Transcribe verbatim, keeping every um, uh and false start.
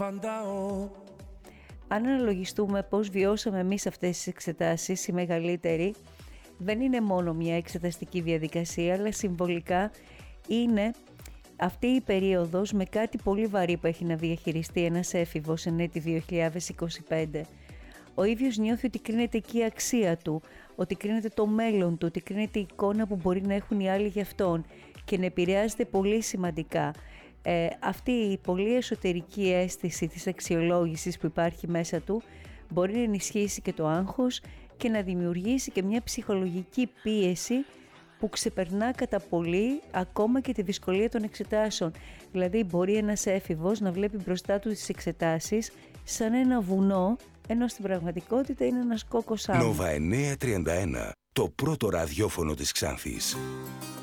Αν αναλογιστούμε πώς βιώσαμε εμείς αυτές τις εξετάσεις, οι μεγαλύτεροι, δεν είναι μόνο μια εξεταστική διαδικασία, αλλά συμβολικά είναι αυτή η περίοδος με κάτι πολύ βαρύ που έχει να διαχειριστεί ένας έφηβος εν έτη δύο χιλιάδες είκοσι πέντε. Ο ίδιος νιώθει ότι κρίνεται εκεί η αξία του, ότι κρίνεται το μέλλον του, ότι κρίνεται η εικόνα που μπορεί να έχουν οι άλλοι για αυτόν και να επηρεάζεται πολύ σημαντικά. Ε, αυτή η πολύ εσωτερική αίσθηση της αξιολόγησης που υπάρχει μέσα του μπορεί να ενισχύσει και το άγχος και να δημιουργήσει και μια ψυχολογική πίεση που ξεπερνά κατά πολύ ακόμα και τη δυσκολία των εξετάσεων. Δηλαδή μπορεί ένας έφηβος να βλέπει μπροστά του τις εξετάσεις σαν ένα βουνό, ενώ στην πραγματικότητα είναι ένας κόκκος άμμο. Νόβα εννιακόσια τριάντα ένα, το πρώτο ραδιόφωνο της Ξάνθης.